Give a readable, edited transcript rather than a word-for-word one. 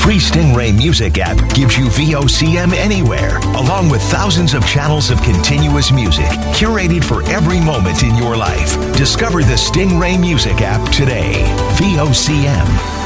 free Stingray Music app gives you VOCM anywhere, along with thousands of channels of continuous music, curated for every moment in your life. Discover the Stingray Music app today. VOCM.